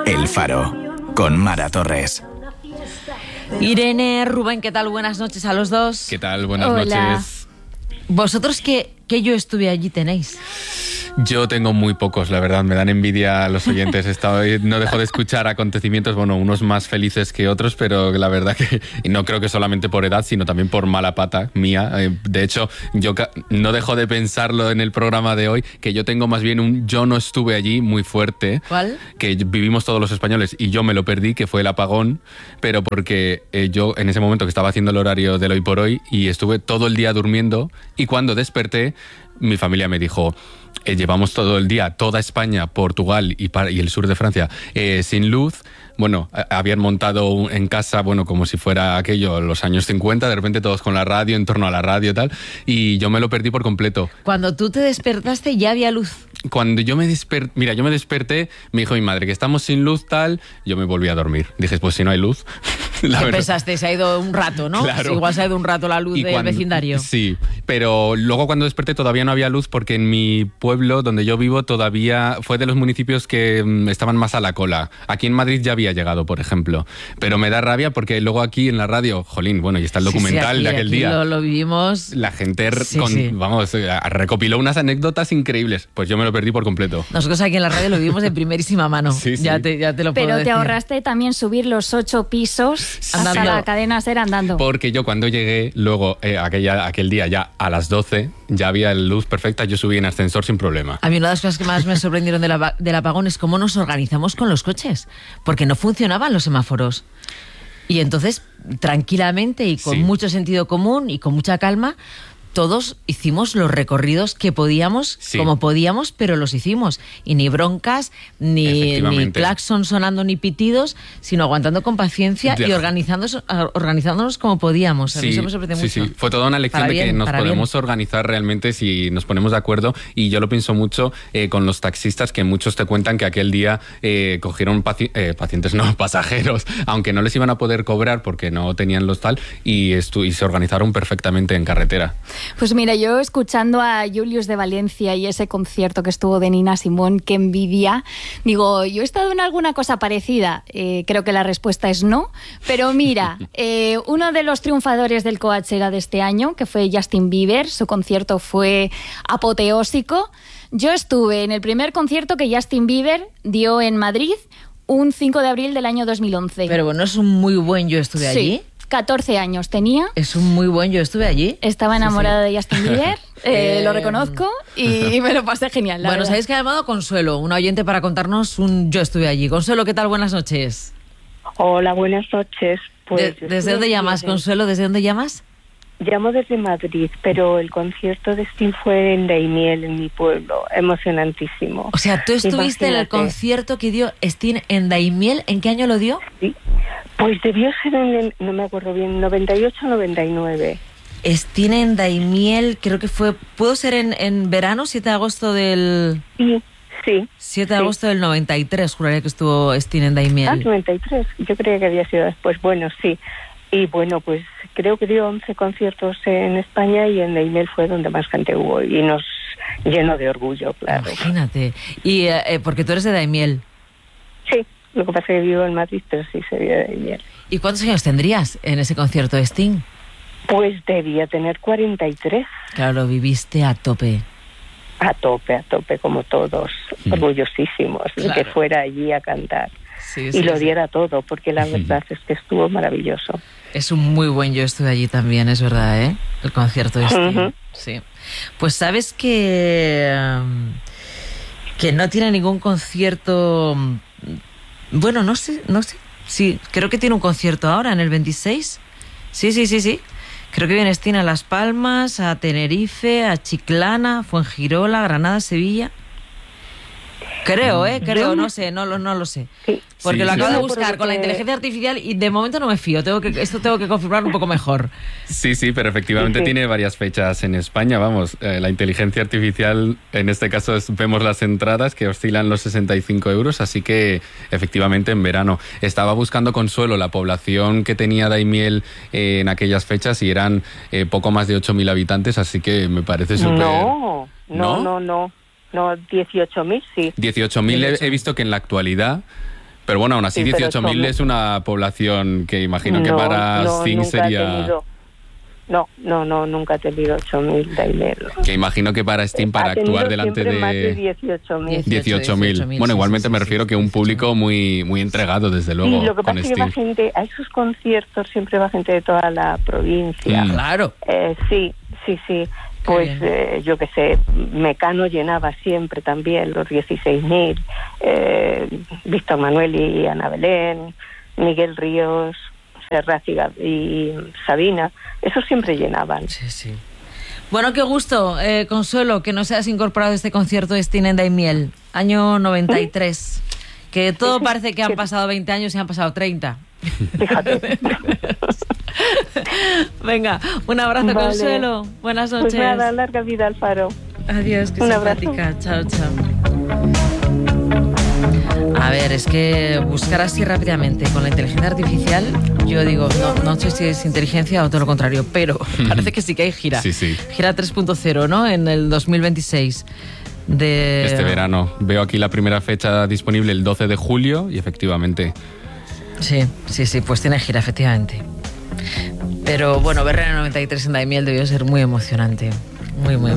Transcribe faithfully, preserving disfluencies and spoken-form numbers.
El Faro, con Mara Torres. Irene, Rubén, ¿qué tal? Buenas noches a los dos. ¿Qué tal? Buenas Hola. noches. ¿Vosotros qué, qué yo estuve allí tenéis? Yo tengo muy pocos, la verdad, me dan envidia a los oyentes. He estado, no dejo de escuchar acontecimientos, bueno, unos más felices que otros, pero la verdad que y no creo que solamente por edad, sino también por mala pata mía. De hecho, yo no dejo de pensarlo en el programa de hoy, que yo tengo más bien un yo no estuve allí muy fuerte. ¿Cuál? Que vivimos todos los españoles y yo me lo perdí, que fue el apagón, pero porque eh, yo en ese momento que estaba haciendo el horario del Hoy por Hoy y estuve todo el día durmiendo y cuando desperté, mi familia me dijo... Eh, llevamos todo el día, toda España, Portugal y, y el sur de Francia eh, sin luz. Bueno, habían montado un, en casa, bueno, como si fuera aquello, los años cincuenta, de repente todos con la radio, en torno a la radio y tal, y yo me lo perdí por completo. Cuando tú te despertaste ya había luz. Cuando yo me desperté, mira, yo me desperté, me dijo mi madre que estamos sin luz tal, yo me volví a dormir. Dije, pues si no hay luz... La ¿Qué pensaste? Se ha ido un rato, ¿no? Claro. Sí, igual se ha ido un rato la luz Y del cuando, vecindario. Sí, pero luego cuando desperté todavía no había luz porque en mi pueblo, donde yo vivo, todavía fue de los municipios que mm, estaban más a la cola. Aquí en Madrid ya había llegado, por ejemplo. Pero me da rabia porque luego aquí en la radio, jolín, bueno, y está el documental sí, sí, aquí, de aquel aquí día. Lo, lo vivimos. La gente, sí, con, sí. vamos, recopiló unas anécdotas increíbles. Pues yo me lo perdí por completo. Nosotros aquí en la radio lo vivimos de primerísima mano. Sí, sí. Ya, te, ya te lo puedo Pero decir. te ahorraste también subir los ocho pisos hasta Andando. la cadena SER andando. Porque yo cuando llegué, luego eh, aquella, aquel día ya a las doce, ya había luz perfecta, yo subí en ascensor sin problema. A mí una de las cosas que más me sorprendieron de la, del apagón es cómo nos organizamos con los coches, porque no funcionaban los semáforos. Y entonces, tranquilamente y con Sí. mucho sentido común y con mucha calma, todos hicimos los recorridos que podíamos, Sí. como podíamos, pero los hicimos. Y ni broncas, ni, ni Efectivamente. claxon sonando, ni pitidos, sino aguantando con paciencia De- y organizándonos, organizándonos como podíamos. A mí eso me sorprende sí, mucho. sí. Fue toda una lección Para de que bien, nos para podemos bien. organizar realmente si nos ponemos de acuerdo. Y yo lo pienso mucho eh, con los taxistas, que muchos te cuentan que aquel día eh, cogieron paci eh, pacientes, no, pasajeros, aunque no les iban a poder cobrar porque no tenían los tal, y, y se organizaron perfectamente en carretera. Pues mira, yo escuchando a Julius de Valencia y ese concierto que estuvo de Nina Simone, que envidia, digo, ¿yo he estado en alguna cosa parecida? Eh, creo que la respuesta es no, pero mira, eh, uno de los triunfadores del Coachella de este año, que fue Justin Bieber, su concierto fue apoteósico. Yo estuve en el primer concierto que Justin Bieber dio en Madrid un cinco de abril del año dos mil once. Pero bueno, es un muy buen yo estuve Sí. allí. catorce años tenía. Es un muy buen yo estuve allí. Estaba enamorada Sí, sí. de Justin Bieber, eh, Eh, lo reconozco, y me lo pasé genial. La Bueno, verdad. sabéis que ha llamado Consuelo, una oyente, para contarnos un yo estuve allí. Consuelo, ¿qué tal? Buenas noches. Hola, buenas noches. Pues De- yo ¿Desde estuve dónde llamas, desde- Consuelo? ¿Desde dónde llamas? Llamo desde Madrid, pero el concierto de Sting fue en Daimiel, en mi pueblo. Emocionantísimo. O sea, tú estuviste en el Imagínate. concierto que dio Sting en Daimiel. ¿En qué año lo dio? Sí. Pues debió ser en el, no me acuerdo bien, noventa y ocho o noventa y nueve. Sting en Daimiel, creo que fue... ¿Pudo ser en, en verano? siete de agosto del... Sí, sí. siete de Sí. agosto del noventa y tres, juraría que estuvo Sting en Daimiel. Ah, noventa y tres. Yo creía que había sido después. Bueno, sí. Y bueno, pues creo que dio once conciertos en España y en Daimiel fue donde más gente hubo y nos llenó de orgullo, claro. Imagínate. Y eh, eh, porque tú eres de Daimiel. Sí, lo que pasa es que vivo en Madrid, pero sí se vio de Daimiel. ¿Y cuántos años tendrías en ese concierto de Sting? Pues debía tener cuarenta y tres, Claro, viviste a tope. a tope, a tope, como todos, Mm. orgullosísimos de Claro. que fuera allí a cantar Sí, y sí, lo sí. diera todo, porque la verdad es que estuvo maravilloso. Es un muy buen yo estuve allí también, es verdad, ¿eh? El concierto de Sting. Ujú. Sí. Pues sabes que... um, que no tiene ningún concierto... um, Bueno, no sé, no sé. Sí, creo que tiene un concierto ahora, en el veintiséis. Sí, sí, sí, sí. Creo que viene Sting a Las Palmas, a Tenerife, a Chiclana, Fuengirola, Granada, Sevilla. Creo, ¿eh? Creo, no sé, no, lo- no lo sé. Sí. Porque Sí, lo sí, acabo sí. de buscar con la Porque- inteligencia artificial y de momento no me fío. Tengo que, esto tengo que confirmar un poco mejor. Sí, sí, pero efectivamente Sí, sí. tiene varias fechas en España. Vamos, eh, la inteligencia artificial, en este caso es- vemos las entradas que oscilan los sesenta y cinco euros, así que efectivamente en verano. Estaba buscando Consuelo la población que tenía Daimiel eh, en aquellas fechas y eran eh, poco más de ocho mil habitantes, así que me parece súper... No, no, ¿No? no, no, no, dieciocho mil sí. dieciocho mil he, he visto que en la actualidad, Pero bueno, aún así Sí, pero dieciocho mil somos- es una población que imagino que No, para no, Sting nunca ha sería... tenido- No, no, no, nunca ha tenido ocho mil Daimiel. Que imagino que para Sting, para Ha tenido actuar delante siempre más de de dieciocho mil. dieciocho mil. dieciocho mil, Bueno, sí, igualmente sí, me sí, refiero sí, que un dieciocho público muy, muy entregado, desde luego, Y lo que con pasa es que va Sting. gente, a esos conciertos siempre va gente de toda la provincia. Mm. Claro. Eh, sí, sí, sí. Qué Pues bien. eh, yo qué sé, Mecano llenaba siempre también los dieciséis mil, eh, Víctor Manuel y Ana Belén, Miguel Ríos, Serrat y, Gab- y Sabina, esos siempre llenaban. Sí, sí. Bueno, qué gusto, eh, Consuelo, que nos hayas incorporado a este concierto de Sting en Daimiel, año noventa y tres. Que todo parece que han pasado veinte años y han pasado treinta. Fíjate. Venga, un abrazo, Vale. Consuelo. Buenas Pues noches. nada, larga vida al Faro. Adiós, que Un abrazo. simpática. Chao, chao. A ver, es que buscar así rápidamente con la inteligencia artificial, yo digo, no, no sé si es inteligencia o todo lo contrario, pero parece que sí que hay gira. Sí, sí. Gira tres punto cero, ¿no? En el dos mil veintiséis. De... Este verano. Veo aquí la primera fecha disponible el doce de julio y efectivamente... Sí, sí, sí, pues tiene gira, efectivamente. Pero bueno, verla en el noventa y tres en Daimiel debió ser muy emocionante. Muy, muy